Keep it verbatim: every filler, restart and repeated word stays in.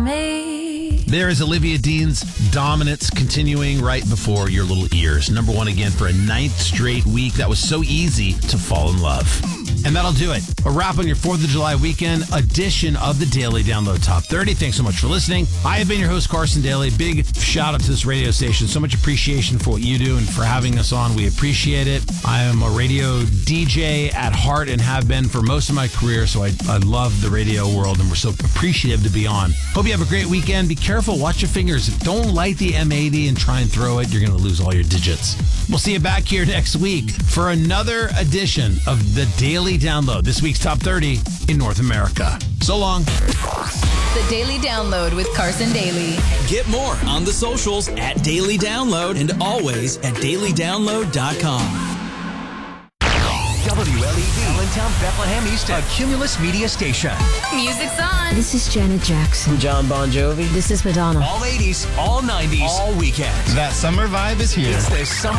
me. There is Olivia Dean's Dominance continuing right before your little ears. Number one again for a ninth straight week. That was so easy to fall in love. And that'll do it. A wrap on your fourth of July weekend edition of the Daily Download Top thirty. Thanks so much for listening. I have been your host, Carson Daly. Big shout out to this radio station. So much appreciation for what you do and for having us on. We appreciate it. I am a radio D J at heart and have been for most of my career. So I, I love the radio world and we're so appreciative to be on. Hope you have a great weekend. Be careful. Watch your fingers. Don't light the M eighty and try and throw it. You're going to lose all your digits. We'll see you back here next week for another edition of the Daily Download. This week's Top thirty in North America. So long. The Daily Download with Carson Daly. Get more on the socials at Daily Download and always at daily download dot com. W L E V, Allentown, Bethlehem, Easton, a Cumulus Media Station. Music's on. This is Janet Jackson. John Bon Jovi. This is Madonna. All eighties, all nineties, all weekend. That summer vibe is here. It's the summer